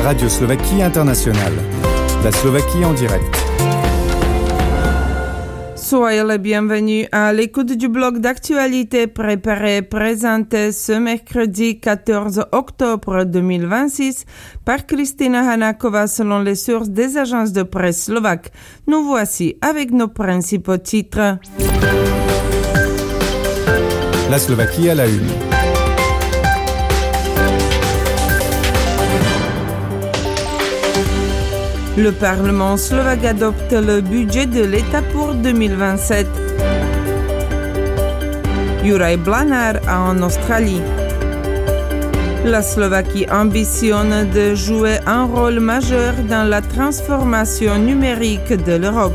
Radio Slovaquie Internationale. La Slovaquie en direct. Soyez les bienvenus à l'écoute du bloc d'actualité préparé et présenté ce mercredi 14 octobre 2026 par Kristina Hanakova selon les sources des agences de presse slovaques. Nous voici avec nos principaux titres. La Slovaquie à la une. Le Parlement slovaque adopte le budget de l'État pour 2027. Juraj Blanár en Australie. La Slovaquie ambitionne de jouer un rôle majeur dans la transformation numérique de l'Europe.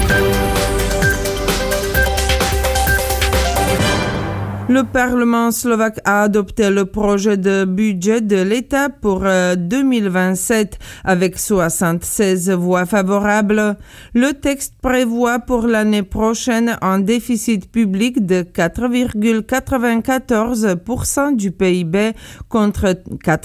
Le Parlement slovaque a adopté le projet de budget de l'État pour 2027 avec 76 voix favorables. Le texte prévoit pour l'année prochaine un déficit public de 4,94% du PIB contre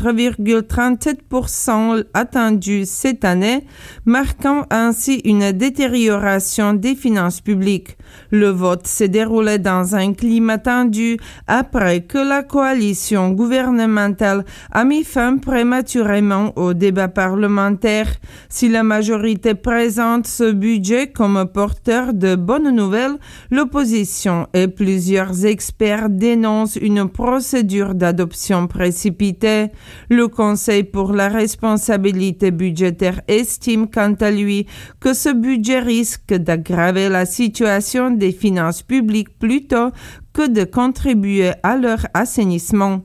4,37% attendu cette année, marquant ainsi une détérioration des finances publiques. Le vote s'est déroulé dans un climat tendu après que la coalition gouvernementale a mis fin prématurément au débat parlementaire. Si la majorité présente ce budget comme porteur de bonnes nouvelles, l'opposition et plusieurs experts dénoncent une procédure d'adoption précipitée. Le Conseil pour la responsabilité budgétaire estime quant à lui que ce budget risque d'aggraver la situation des finances publiques plutôt que de contribuer à leur assainissement.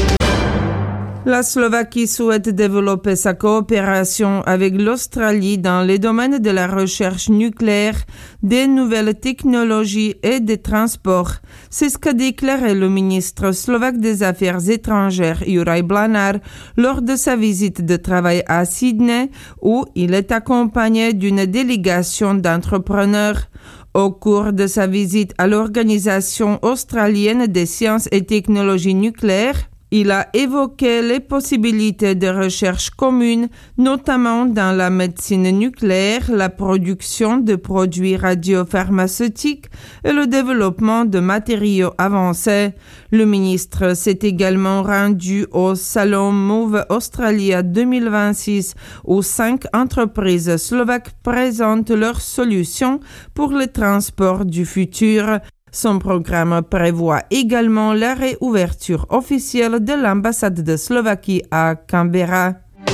La Slovaquie souhaite développer sa coopération avec l'Australie dans les domaines de la recherche nucléaire, des nouvelles technologies et des transports. C'est ce qu'a déclaré le ministre slovaque des Affaires étrangères, Juraj Blanár, lors de sa visite de travail à Sydney, où il est accompagné d'une délégation d'entrepreneurs. Au cours de sa visite à l'Organisation australienne des sciences et technologies nucléaires, il a évoqué les possibilités de recherche communes, notamment dans la médecine nucléaire, la production de produits radiopharmaceutiques et le développement de matériaux avancés. Le ministre s'est également rendu au Salon Move Australia 2026 où 5 entreprises slovaques présentent leurs solutions pour le transport du futur. Son programme prévoit également la réouverture officielle de l'ambassade de Slovaquie à Canberra.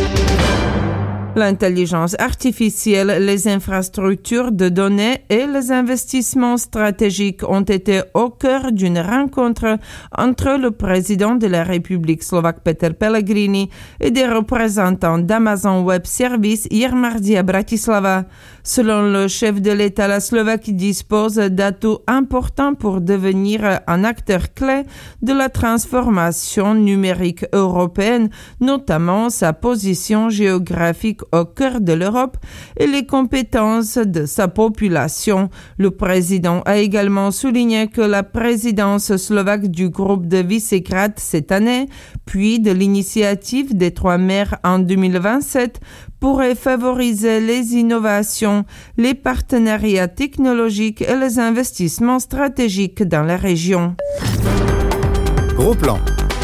L'intelligence artificielle, les infrastructures de données et les investissements stratégiques ont été au cœur d'une rencontre entre le président de la République slovaque Peter Pellegrini et des représentants d'Amazon Web Services hier mardi à Bratislava. Selon le chef de l'État, la Slovaquie dispose d'atouts importants pour devenir un acteur clé de la transformation numérique européenne, notamment sa position géographique au cœur de l'Europe et les compétences de sa population. Le président a également souligné que la présidence slovaque du groupe de Visegrad cette année, puis de l'initiative des 3 mers en 2027, pourrait favoriser les innovations, les partenariats technologiques et les investissements stratégiques dans la région. Gros plan.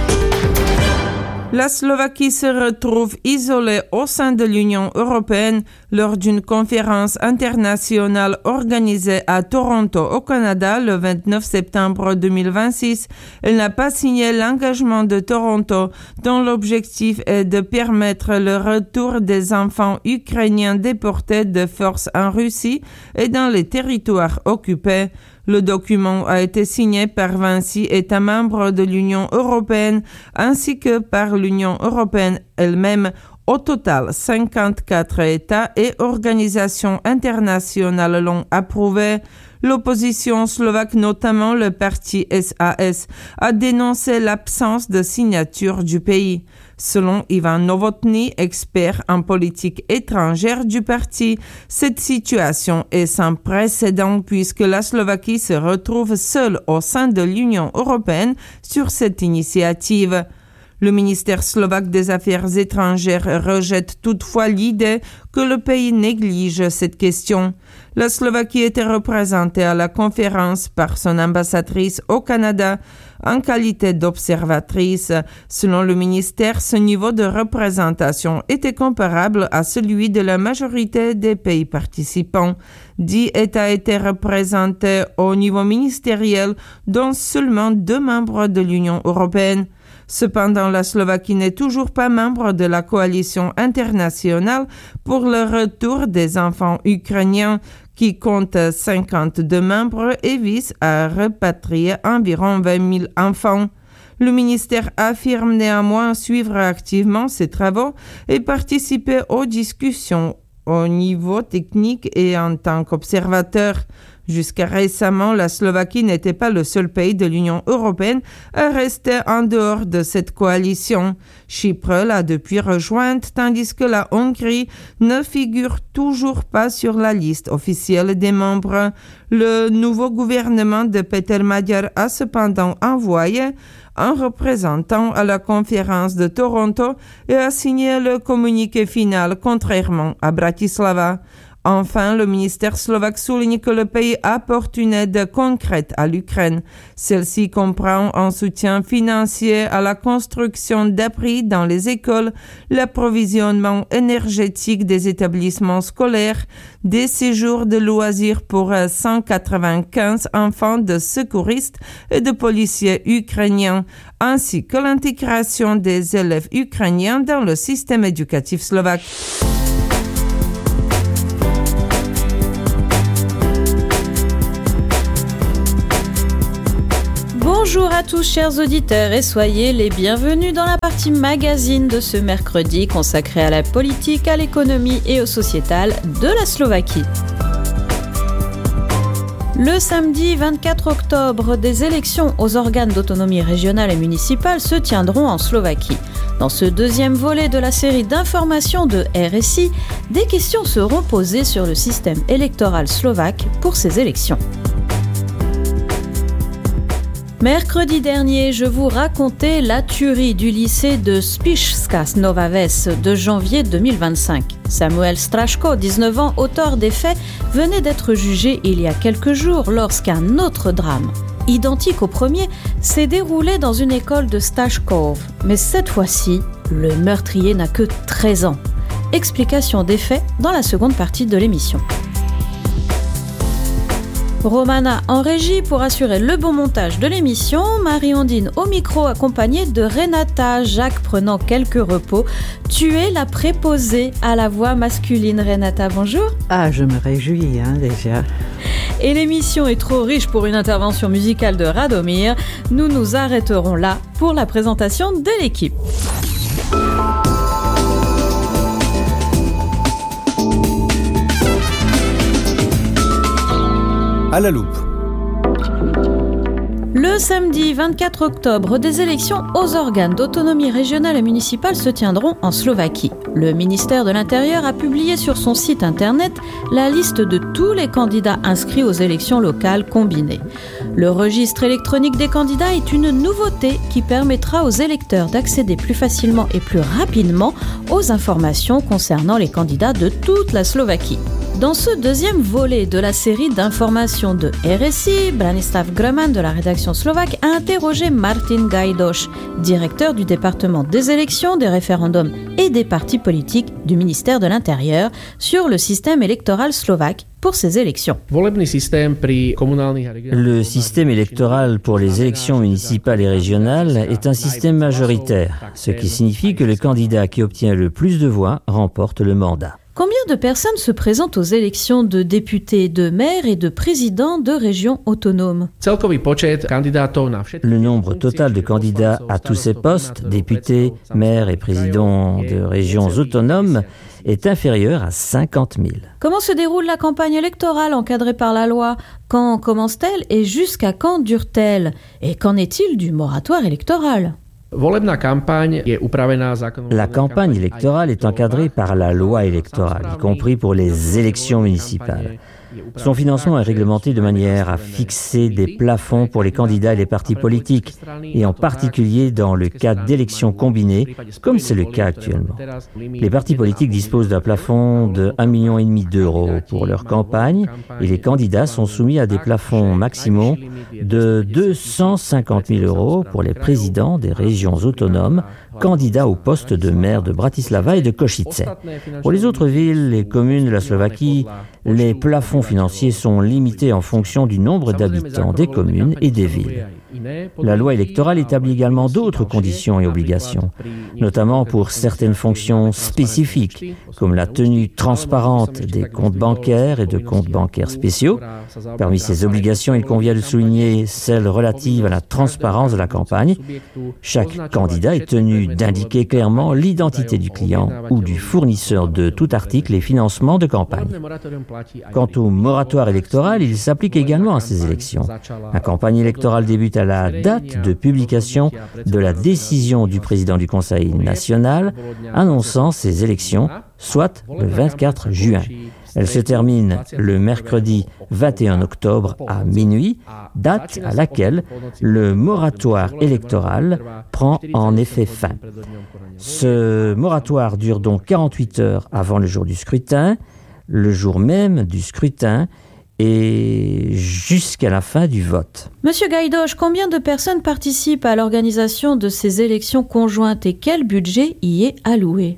La Slovaquie se retrouve isolée au sein de l'Union européenne lors d'une conférence internationale organisée à Toronto, au Canada, le 29 septembre 2026. Elle n'a pas signé l'engagement de Toronto, dont l'objectif est de permettre le retour des enfants ukrainiens déportés de force en Russie et dans les territoires occupés. Le document a été signé par 26 États membres de l'Union européenne ainsi que par l'Union européenne elle-même. Au total, 54 États et organisations internationales l'ont approuvé. L'opposition slovaque, notamment le parti SAS, a dénoncé l'absence de signature du pays. Selon Ivan Novotný, expert en politique étrangère du parti, cette situation est sans précédent puisque la Slovaquie se retrouve seule au sein de l'Union européenne sur cette initiative. Le ministère slovaque des Affaires étrangères rejette toutefois l'idée que le pays néglige cette question. La Slovaquie était représentée à la conférence par son ambassadrice au Canada en qualité d'observatrice. Selon le ministère, ce niveau de représentation était comparable à celui de la majorité des pays participants. 10 États étaient représentés au niveau ministériel, dont seulement 2 membres de l'Union européenne. Cependant, la Slovaquie n'est toujours pas membre de la coalition internationale pour le retour des enfants ukrainiens, qui compte 52 membres et vise à repatrier environ 20 000 enfants. Le ministère affirme néanmoins suivre activement ces travaux et participer aux discussions au niveau technique et en tant qu'observateur. Jusqu'à récemment, la Slovaquie n'était pas le seul pays de l'Union européenne à rester en dehors de cette coalition. Chypre l'a depuis rejointe, tandis que la Hongrie ne figure toujours pas sur la liste officielle des membres. Le nouveau gouvernement de Péter Magyar a cependant envoyé un représentant à la conférence de Toronto et a signé le communiqué final, contrairement à Bratislava. Enfin, le ministère slovaque souligne que le pays apporte une aide concrète à l'Ukraine. Celle-ci comprend un soutien financier à la construction d'abris dans les écoles, l'approvisionnement énergétique des établissements scolaires, des séjours de loisirs pour 195 enfants de secouristes et de policiers ukrainiens, ainsi que l'intégration des élèves ukrainiens dans le système éducatif slovaque. Bonjour à tous chers auditeurs et soyez les bienvenus dans la partie magazine de ce mercredi consacrée à la politique, à l'économie et au sociétal de la Slovaquie. Le samedi 24 octobre, des élections aux organes d'autonomie régionale et municipale se tiendront en Slovaquie. Dans ce deuxième volet de la série d'informations de RSI, des questions seront posées sur le système électoral slovaque pour ces élections. Mercredi dernier, je vous racontais la tuerie du lycée de Spišská Nová Ves de janvier 2025. Samuel Straško, 19 ans, auteur des faits, venait d'être jugé il y a quelques jours lorsqu'un autre drame, identique au premier, s'est déroulé dans une école de Staškov. Mais cette fois-ci, le meurtrier n'a que 13 ans. Explication des faits dans la seconde partie de l'émission. Romana en régie pour assurer le bon montage de l'émission, Marie-Ondine au micro accompagnée de Renata, Jacques prenant quelques repos. Tu es la préposée à la voix masculine. Renata, bonjour. Ah, je me réjouis déjà. Et l'émission est trop riche pour une intervention musicale de Radomir. Nous nous arrêterons là pour la présentation de l'équipe. À la loupe. Le samedi 24 octobre, des élections aux organes d'autonomie régionale et municipale se tiendront en Slovaquie. Le ministère de l'Intérieur a publié sur son site internet la liste de tous les candidats inscrits aux élections locales combinées. Le registre électronique des candidats est une nouveauté qui permettra aux électeurs d'accéder plus facilement et plus rapidement aux informations concernant les candidats de toute la Slovaquie. Dans ce deuxième volet de la série d'informations de RSI, Branislav Groman de la rédaction slovaque a interrogé Martin Gajdoš, directeur du département des élections, des référendums et des partis politiques du ministère de l'Intérieur, sur le système électoral slovaque pour ces élections. Le système électoral pour les élections municipales et régionales est un système majoritaire, ce qui signifie que le candidat qui obtient le plus de voix remporte le mandat. Combien de personnes se présentent aux élections de députés, de maires et de présidents de régions autonomes? Le nombre total de candidats à tous ces postes, députés, maires et présidents de régions autonomes, est inférieur à 50 000. Comment se déroule la campagne électorale encadrée par la loi? Quand commence-t-elle et jusqu'à quand dure-t-elle? Et qu'en est-il du moratoire électoral? La campagne électorale est encadrée par la loi électorale, y compris pour les élections municipales. Son financement est réglementé de manière à fixer des plafonds pour les candidats et les partis politiques, et en particulier dans le cas d'élections combinées, comme c'est le cas actuellement. Les partis politiques disposent d'un plafond de 1,5 million d'euros pour leur campagne, et les candidats sont soumis à des plafonds maximaux de 250 000 euros pour les présidents des régions autonomes, candidats au poste de maire de Bratislava et de Košice. Pour les autres villes et communes de la Slovaquie, les plafonds financiers sont limités en fonction du nombre d'habitants des communes et des villes. La loi électorale établit également d'autres conditions et obligations, notamment pour certaines fonctions spécifiques, comme la tenue transparente des comptes bancaires et de comptes bancaires spéciaux. Parmi ces obligations, il convient de souligner celles relatives à la transparence de la campagne. Chaque candidat est tenu d'indiquer clairement l'identité du client ou du fournisseur de tout article et financement de campagne. Quant au moratoire électoral, il s'applique également à ces élections. La campagne électorale débute à la date de publication de la décision du président du Conseil national annonçant ces élections, soit le 24 juin. Elle se termine le mercredi 21 octobre à minuit, date à laquelle le moratoire électoral prend en effet fin. Ce moratoire dure donc 48 heures avant le jour du scrutin, le jour même du scrutin et jusqu'à la fin du vote. Monsieur Gajdoš, combien de personnes participent à l'organisation de ces élections conjointes et quel budget y est alloué?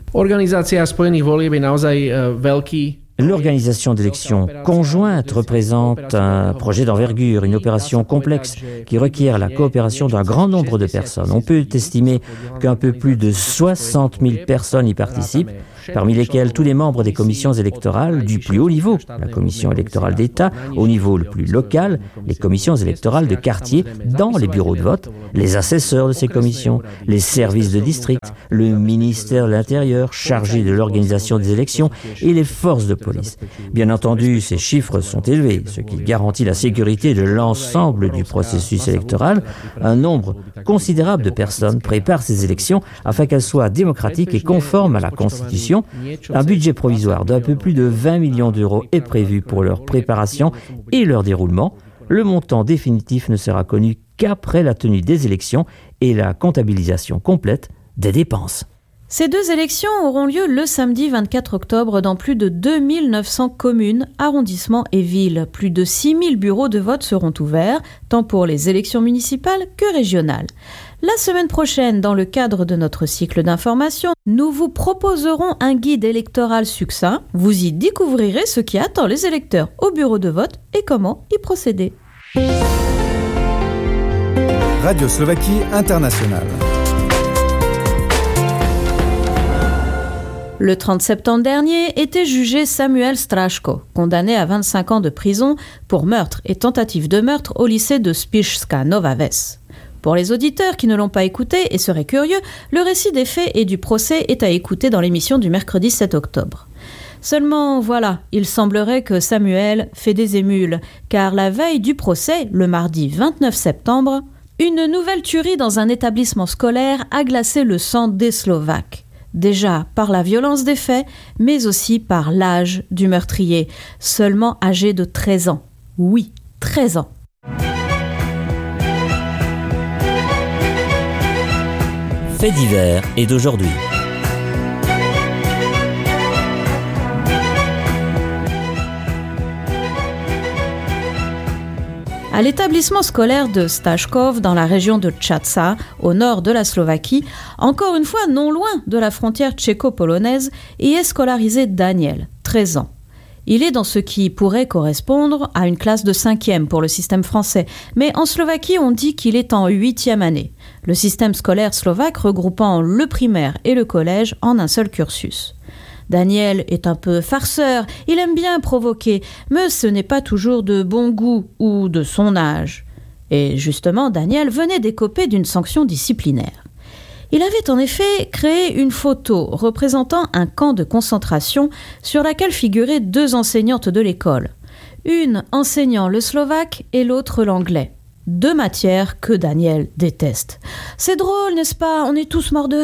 L'organisation d'élections conjointes représente un projet d'envergure, une opération complexe qui requiert la coopération d'un grand nombre de personnes. On peut estimer qu'un peu plus de 60 000 personnes y participent, parmi lesquels tous les membres des commissions électorales du plus haut niveau, la commission électorale d'État, au niveau le plus local, les commissions électorales de quartier dans les bureaux de vote, les assesseurs de ces commissions, les services de district, le ministère de l'Intérieur chargé de l'organisation des élections et les forces de police. Bien entendu, ces chiffres sont élevés, ce qui garantit la sécurité de l'ensemble du processus électoral. Un nombre considérable de personnes préparent ces élections afin qu'elles soient démocratiques et conformes à la Constitution. Un budget provisoire d'un peu plus de 20 millions d'euros est prévu pour leur préparation et leur déroulement. Le montant définitif ne sera connu qu'après la tenue des élections et la comptabilisation complète des dépenses. Ces deux élections auront lieu le samedi 24 octobre dans plus de 2900 communes, arrondissements et villes. Plus de 6000 bureaux de vote seront ouverts, tant pour les élections municipales que régionales. La semaine prochaine, dans le cadre de notre cycle d'information, nous vous proposerons un guide électoral succinct. Vous y découvrirez ce qui attend les électeurs au bureau de vote et comment y procéder. Radio Slovaquie Internationale. Le 30 septembre dernier était jugé Samuel Straško, condamné à 25 ans de prison pour meurtre et tentative de meurtre au lycée de Spišská Nová Ves. Pour les auditeurs qui ne l'ont pas écouté et seraient curieux, le récit des faits et du procès est à écouter dans l'émission du mercredi 7 octobre. Seulement, voilà, il semblerait que Samuel fait des émules, car la veille du procès, le mardi 29 septembre, une nouvelle tuerie dans un établissement scolaire a glacé le sang des Slovaques. Déjà par la violence des faits, mais aussi par l'âge du meurtrier, seulement âgé de 13 ans. Oui, 13 ans. Fait divers et d'aujourd'hui. À l'établissement scolaire de Staškov, dans la région de Čaca, au nord de la Slovaquie, encore une fois non loin de la frontière tchéco-polonaise, y est scolarisé Daniel, 13 ans. Il est dans ce qui pourrait correspondre à une classe de 5e pour le système français, mais en Slovaquie on dit qu'il est en 8e année, le système scolaire slovaque regroupant le primaire et le collège en un seul cursus. Daniel est un peu farceur, il aime bien provoquer, mais ce n'est pas toujours de bon goût ou de son âge. Et justement, Daniel venait d'écoper d'une sanction disciplinaire. Il avait en effet créé une photo représentant un camp de concentration sur laquelle figuraient 2 enseignantes de l'école. Une enseignant le slovaque et l'autre l'anglais. 2 matières que Daniel déteste. « C'est drôle, n'est-ce pas? On est tous morts de rire. »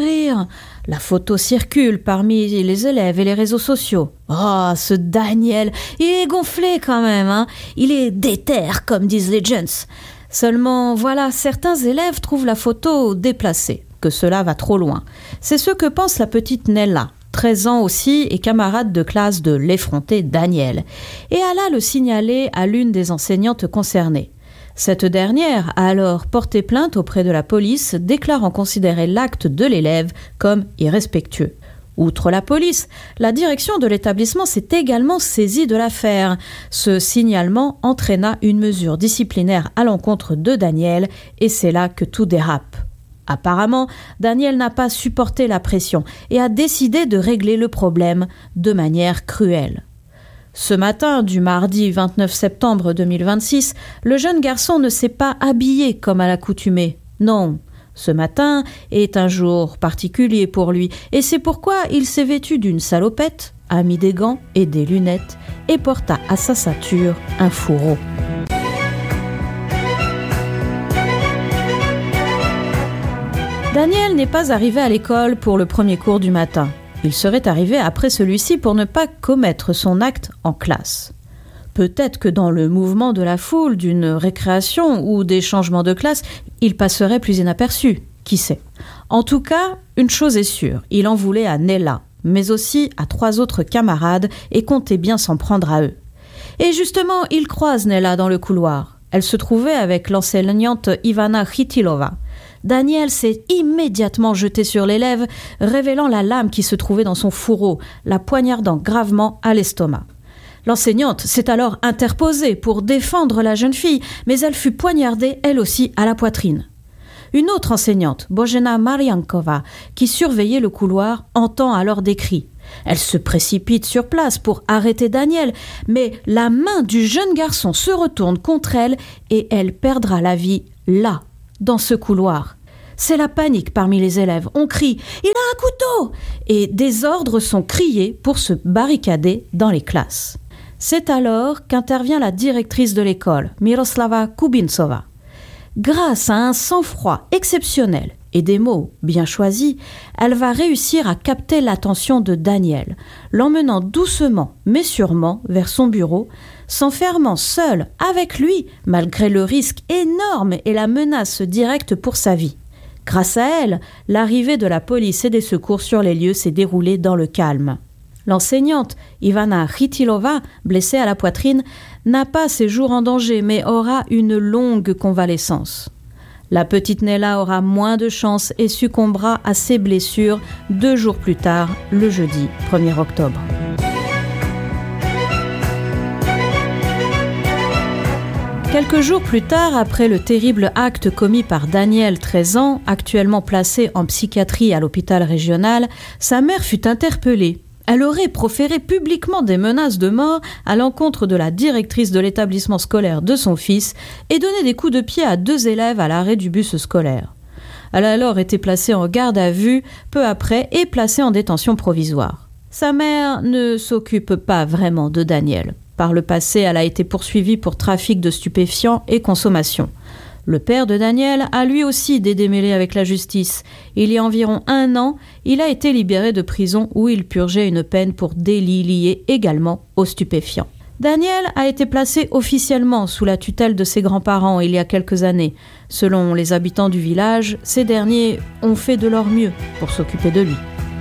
La photo circule parmi les élèves et les réseaux sociaux. Oh, ce Daniel, il est gonflé quand même, hein. Il est déter, comme disent les jeunes. Seulement, voilà, certains élèves trouvent la photo déplacée, que cela va trop loin. C'est ce que pense la petite Nella, 13 ans aussi et camarade de classe de l'effronté Daniel. Et alla le signaler à l'une des enseignantes concernées. Cette dernière a alors porté plainte auprès de la police, déclarant considérer l'acte de l'élève comme irrespectueux. Outre la police, la direction de l'établissement s'est également saisie de l'affaire. Ce signalement entraîna une mesure disciplinaire à l'encontre de Daniel et c'est là que tout dérape. Apparemment, Daniel n'a pas supporté la pression et a décidé de régler le problème de manière cruelle. Ce matin du mardi 29 septembre 2026, le jeune garçon ne s'est pas habillé comme à l'accoutumée. Non, ce matin est un jour particulier pour lui et c'est pourquoi il s'est vêtu d'une salopette, a mis des gants et des lunettes et porta à sa ceinture un fourreau. Daniel n'est pas arrivé à l'école pour le premier cours du matin. Il serait arrivé après celui-ci pour ne pas commettre son acte en classe. Peut-être que dans le mouvement de la foule, d'une récréation ou des changements de classe, il passerait plus inaperçu. Qui sait ? En tout cas, une chose est sûre, il en voulait à Nella, mais aussi à 3 autres camarades et comptait bien s'en prendre à eux. Et justement, il croise Nella dans le couloir. Elle se trouvait avec l'enseignante Ivana Chytilova. Daniel s'est immédiatement jeté sur l'élève, révélant la lame qui se trouvait dans son fourreau, la poignardant gravement à l'estomac. L'enseignante s'est alors interposée pour défendre la jeune fille, mais elle fut poignardée elle aussi à la poitrine. Une autre enseignante, Bojena Mariankova, qui surveillait le couloir, entend alors des cris. Elle se précipite sur place pour arrêter Daniel, mais la main du jeune garçon se retourne contre elle et elle perdra la vie là, dans ce couloir. C'est la panique parmi les élèves. On crie « Il a un couteau !» et des ordres sont criés pour se barricader dans les classes. C'est alors qu'intervient la directrice de l'école, Miroslava Kubintsova. Grâce à un sang-froid exceptionnel et des mots bien choisis, elle va réussir à capter l'attention de Daniel, l'emmenant doucement mais sûrement vers son bureau, s'enfermant seul avec lui malgré le risque énorme et la menace directe pour sa vie. Grâce à elle, l'arrivée de la police et des secours sur les lieux s'est déroulée dans le calme. L'enseignante, Ivana Chytilova, blessée à la poitrine, n'a pas ses jours en danger mais aura une longue convalescence. La petite Nella aura moins de chance et succombera à ses blessures 2 jours plus tard, le jeudi 1er octobre. Quelques jours plus tard, après le terrible acte commis par Daniel, 13 ans, actuellement placé en psychiatrie à l'hôpital régional, sa mère fut interpellée. Elle aurait proféré publiquement des menaces de mort à l'encontre de la directrice de l'établissement scolaire de son fils et donné des coups de pied à 2 élèves à l'arrêt du bus scolaire. Elle a alors été placée en garde à vue peu après et placée en détention provisoire. Sa mère ne s'occupe pas vraiment de Daniel. Par le passé, elle a été poursuivie pour trafic de stupéfiants et consommation. Le père de Daniel a lui aussi des démêlés avec la justice. Il y a environ 1 an, il a été libéré de prison où il purgeait une peine pour délit lié également aux stupéfiants. Daniel a été placé officiellement sous la tutelle de ses grands-parents il y a quelques années. Selon les habitants du village, ces derniers ont fait de leur mieux pour s'occuper de lui.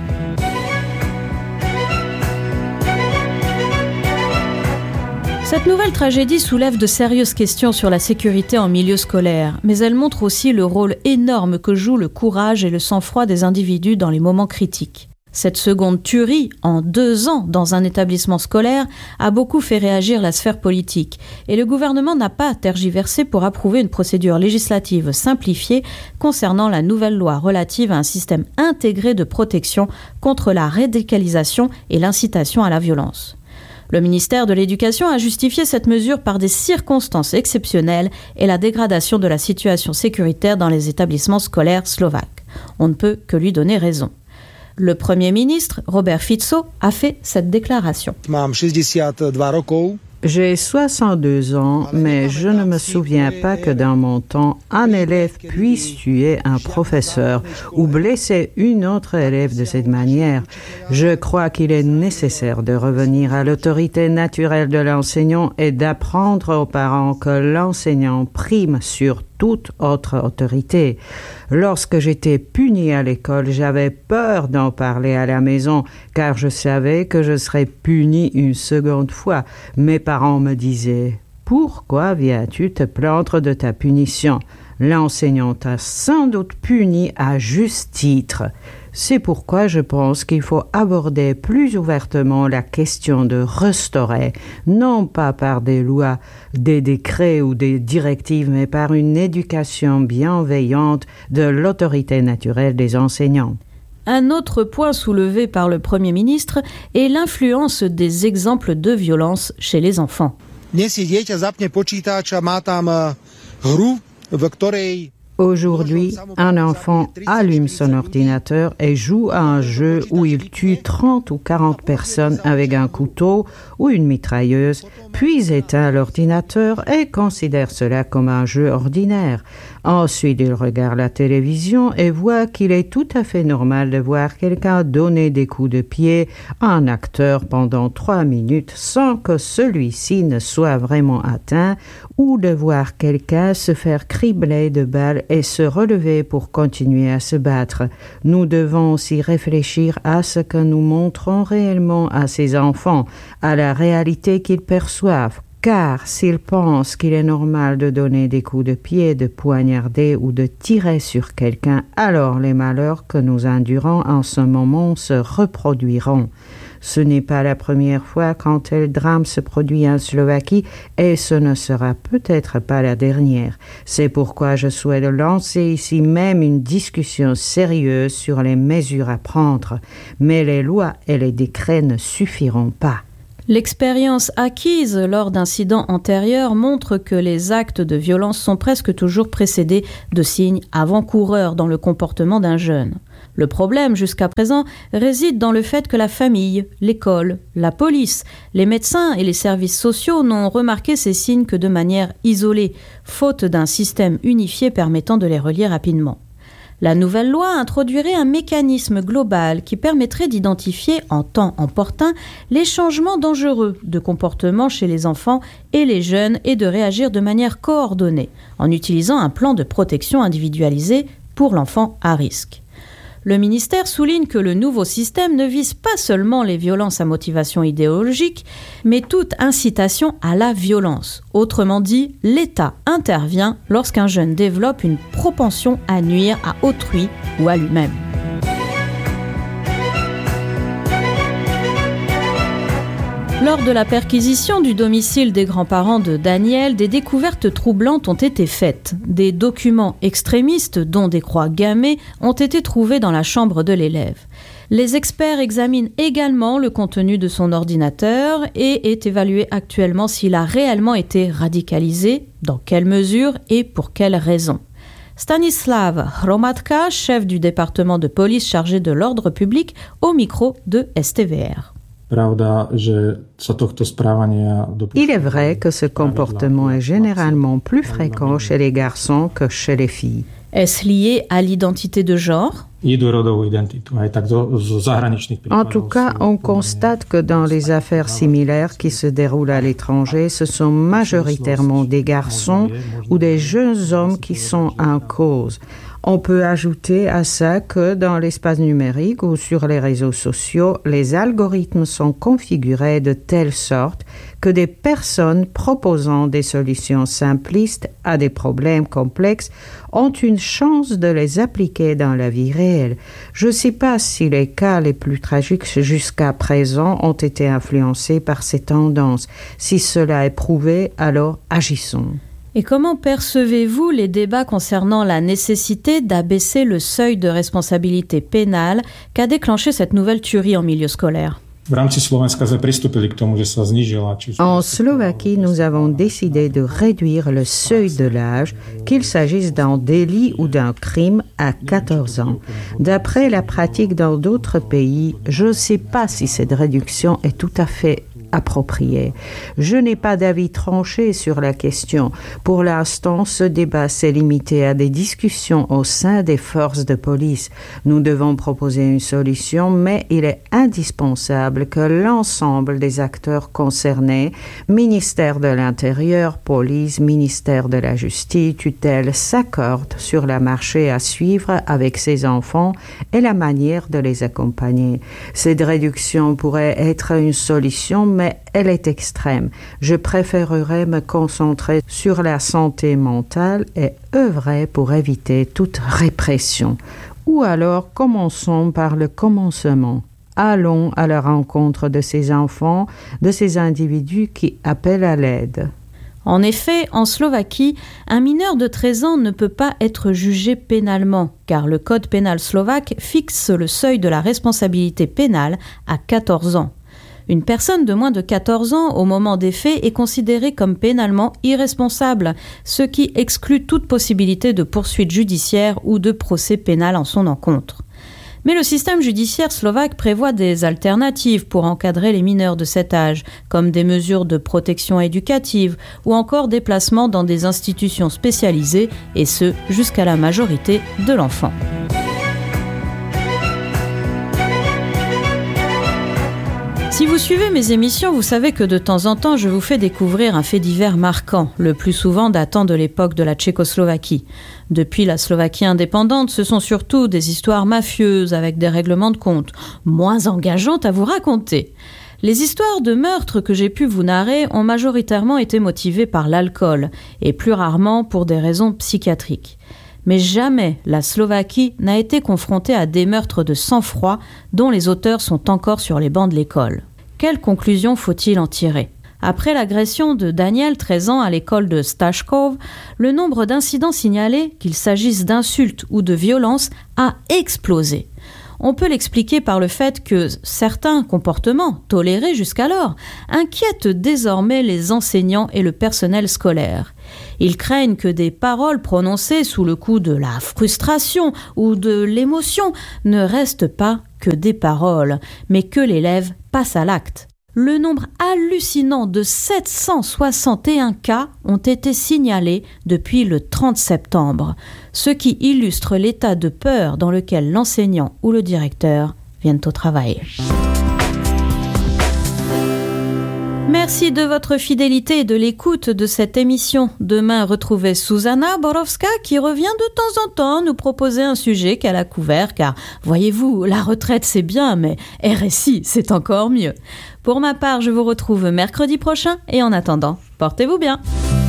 Cette nouvelle tragédie soulève de sérieuses questions sur la sécurité en milieu scolaire, mais elle montre aussi le rôle énorme que joue le courage et le sang-froid des individus dans les moments critiques. Cette seconde tuerie, en 2 ans dans un établissement scolaire, a beaucoup fait réagir la sphère politique, et le gouvernement n'a pas tergiversé pour approuver une procédure législative simplifiée concernant la nouvelle loi relative à un système intégré de protection contre la radicalisation et l'incitation à la violence. Le ministère de l'Éducation a justifié cette mesure par des circonstances exceptionnelles et la dégradation de la situation sécuritaire dans les établissements scolaires slovaques. On ne peut que lui donner raison. Le Premier ministre, Robert Fico, a fait cette déclaration. J'ai 62 ans, mais je ne me souviens pas que dans mon temps, un élève puisse tuer un professeur ou blesser une autre élève de cette manière. Je crois qu'il est nécessaire de revenir à l'autorité naturelle de l'enseignant et d'apprendre aux parents que l'enseignant prime sur toute autre autorité. Lorsque j'étais punie à l'école, j'avais peur d'en parler à la maison, car je savais que je serais punie une seconde fois. Mes parents me disaient « Pourquoi viens-tu te plaindre de ta punition ? L'enseignant t'a sans doute puni à juste titre. » C'est pourquoi je pense qu'il faut aborder plus ouvertement la question de restaurer, non pas par des lois, des décrets ou des directives, mais par une éducation bienveillante de l'autorité naturelle des enseignants. Un autre point soulevé par le Premier ministre est l'influence des exemples de violence chez les enfants. Aujourd'hui, un enfant allume son ordinateur et joue à un jeu où il tue 30 ou 40 personnes avec un couteau ou une mitrailleuse, puis éteint l'ordinateur et considère cela comme un jeu ordinaire. Ensuite, il regarde la télévision et voit qu'il est tout à fait normal de voir quelqu'un donner des coups de pied à un acteur pendant 3 minutes sans que celui-ci ne soit vraiment atteint, ou de voir quelqu'un se faire cribler de balles et se relever pour continuer à se battre. Nous devons aussi réfléchir à ce que nous montrons réellement à ces enfants, à la réalité qu'ils perçoivent. Car s'ils pensent qu'il est normal de donner des coups de pied, de poignarder ou de tirer sur quelqu'un, alors les malheurs que nous endurons en ce moment se reproduiront. Ce n'est pas la première fois qu'un tel drame se produit en Slovaquie et ce ne sera peut-être pas la dernière. C'est pourquoi je souhaite lancer ici même une discussion sérieuse sur les mesures à prendre. Mais les lois et les décrets ne suffiront pas. L'expérience acquise lors d'incidents antérieurs montre que les actes de violence sont presque toujours précédés de signes avant-coureurs dans le comportement d'un jeune. Le problème, jusqu'à présent, réside dans le fait que la famille, l'école, la police, les médecins et les services sociaux n'ont remarqué ces signes que de manière isolée, faute d'un système unifié permettant de les relier rapidement. La nouvelle loi introduirait un mécanisme global qui permettrait d'identifier en temps opportun les changements dangereux de comportement chez les enfants et les jeunes et de réagir de manière coordonnée en utilisant un plan de protection individualisé pour l'enfant à risque. Le ministère souligne que le nouveau système ne vise pas seulement les violences à motivation idéologique, mais toute incitation à la violence. Autrement dit, l'État intervient lorsqu'un jeune développe une propension à nuire à autrui ou à lui-même. Lors de la perquisition du domicile des grands-parents de Daniel, des découvertes troublantes ont été faites. Des documents extrémistes, dont des croix gammées, ont été trouvés dans la chambre de l'élève. Les experts examinent également le contenu de son ordinateur et est évalué actuellement s'il a réellement été radicalisé, dans quelle mesure et pour quelles raisons. Stanislav Hromadka, chef du département de police chargé de l'ordre public, au micro de STVR. Il est vrai que ce comportement est généralement plus fréquent chez les garçons que chez les filles. Est-ce lié à l'identité de genre ? En tout cas, on constate que dans les affaires similaires qui se déroulent à l'étranger, ce sont majoritairement des garçons ou des jeunes hommes qui sont en cause. On peut ajouter à ça que dans l'espace numérique ou sur les réseaux sociaux, les algorithmes sont configurés de telle sorte que des personnes proposant des solutions simplistes à des problèmes complexes ont une chance de les appliquer dans la vie réelle. Je ne sais pas si les cas les plus tragiques jusqu'à présent ont été influencés par ces tendances. Si cela est prouvé, alors agissons. Et comment percevez-vous les débats concernant la nécessité d'abaisser le seuil de responsabilité pénale qu'a déclenché cette nouvelle tuerie en milieu scolaire ? En Slovaquie, nous avons décidé de réduire le seuil de l'âge, qu'il s'agisse d'un délit ou d'un crime, à 14 ans. D'après la pratique dans d'autres pays, je ne sais pas si cette réduction est tout à fait appropriée. Je n'ai pas d'avis tranché sur la question. Pour l'instant, ce débat s'est limité à des discussions au sein des forces de police. Nous devons proposer une solution, mais il est indispensable que l'ensemble des acteurs concernés, ministère de l'Intérieur, police, ministère de la Justice, tutelle, s'accordent sur la marche à suivre avec ces enfants et la manière de les accompagner. Cette réduction pourrait être une solution, mais elle est extrême. Je préférerais me concentrer sur la santé mentale et œuvrer pour éviter toute répression. Ou alors, commençons par le commencement. Allons à la rencontre de ces enfants, de ces individus qui appellent à l'aide. En effet, en Slovaquie, un mineur de 13 ans ne peut pas être jugé pénalement, car le code pénal slovaque fixe le seuil de la responsabilité pénale à 14 ans. Une personne de moins de 14 ans au moment des faits est considérée comme pénalement irresponsable, ce qui exclut toute possibilité de poursuite judiciaire ou de procès pénal en son encontre. Mais le système judiciaire slovaque prévoit des alternatives pour encadrer les mineurs de cet âge, comme des mesures de protection éducative ou encore des placements dans des institutions spécialisées, et ce, jusqu'à la majorité de l'enfant. Si vous suivez mes émissions, vous savez que de temps en temps, je vous fais découvrir un fait divers marquant, le plus souvent datant de l'époque de la Tchécoslovaquie. Depuis la Slovaquie indépendante, ce sont surtout des histoires mafieuses avec des règlements de compte, moins engageantes à vous raconter. Les histoires de meurtres que j'ai pu vous narrer ont majoritairement été motivées par l'alcool, et plus rarement pour des raisons psychiatriques. Mais jamais la Slovaquie n'a été confrontée à des meurtres de sang-froid dont les auteurs sont encore sur les bancs de l'école. Quelle conclusion faut-il en tirer ? Après l'agression de Daniel, 13 ans, à l'école de Stashkov, le nombre d'incidents signalés, qu'il s'agisse d'insultes ou de violences, a explosé. On peut l'expliquer par le fait que certains comportements, tolérés jusqu'alors, inquiètent désormais les enseignants et le personnel scolaire. Ils craignent que des paroles prononcées sous le coup de la frustration ou de l'émotion ne restent pas que des paroles, mais que l'élève passe à l'acte. Le nombre hallucinant de 761 cas ont été signalés depuis le 30 septembre, ce qui illustre l'état de peur dans lequel l'enseignant ou le directeur viennent au travail. Merci de votre fidélité et de l'écoute de cette émission. Demain, retrouvez Zuzana Borowska qui revient de temps en temps nous proposer un sujet qu'elle a couvert, car voyez-vous, la retraite c'est bien, mais RSI c'est encore mieux. Pour ma part, je vous retrouve mercredi prochain et en attendant, portez-vous bien.